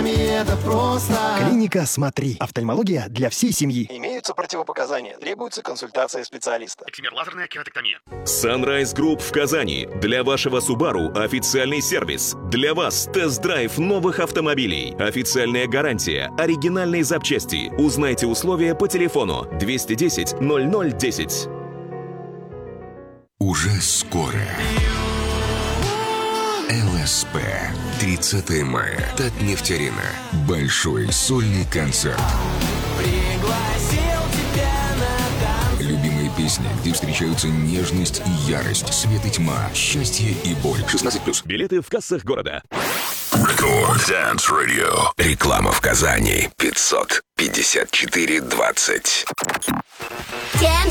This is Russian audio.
глазами это просто. Клиника «Смотри». Офтальмология для всей семьи. Имеются противопоказания. Требуется консультация специалиста. Эксимер лазерная кератектомия. Sunrise Group в Казани. Для вашего Subaru официальный сервис. Для вас тест-драйв новых автомобилей. Официальная гарантия. Оригинальные запчасти. Узнайте условия по телефону 210 0010. Уже скоро. ЛСП. 30 мая. Татнефть-арена. Большой сольный концерт. Любимые песни, где встречаются нежность и ярость, свет и тьма, счастье и боль. 16+. Билеты в кассах города. Record Dance Radio. Реклама в Казани. 554-20. Dance